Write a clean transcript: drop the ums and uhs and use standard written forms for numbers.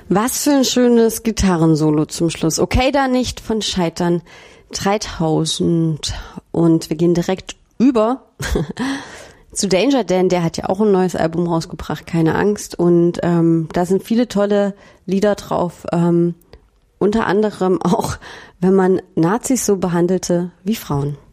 Was für ein schönes Gitarrensolo zum Schluss. Okay, da nicht von Scheitern 3000. Und wir gehen direkt über zu Danger Dan. Der hat ja auch ein neues Album rausgebracht, keine Angst. Und da sind viele tolle Lieder drauf. Unter anderem auch, wenn man Nazis so behandelte wie Frauen.